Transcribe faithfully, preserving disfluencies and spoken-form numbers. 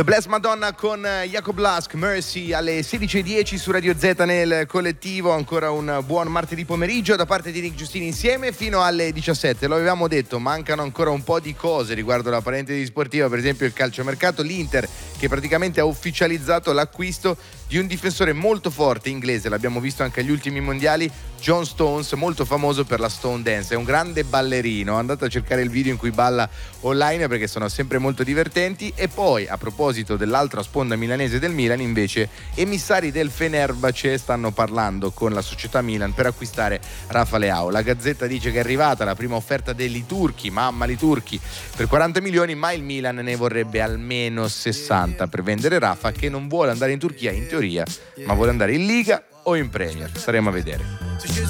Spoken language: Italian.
The Blessed Madonna con Jacob Lask, Mercy alle sedici e dieci su Radio Z nel collettivo. Ancora un buon martedì pomeriggio da parte di Nick Giustini insieme fino alle diciassette. Lo avevamo detto, mancano ancora un po' di cose riguardo la parentesi sportiva, per esempio il calciomercato, l'Inter che praticamente ha ufficializzato l'acquisto di un difensore molto forte inglese, l'abbiamo visto anche agli ultimi mondiali, John Stones, molto famoso per la Stone Dance, è un grande ballerino, andate a cercare il video in cui balla online perché sono sempre molto divertenti. E poi, a proposito dell'altra sponda milanese del Milan, invece emissari del Fenerbahce stanno parlando con la società Milan per acquistare Rafa Leao. La Gazzetta dice che è arrivata la prima offerta degli turchi, mamma li turchi, per quaranta milioni, ma il Milan ne vorrebbe almeno sessanta per vendere Rafa, che non vuole andare in Turchia in teoria, ma vuole andare in Liga o in Premier, staremo a vedere.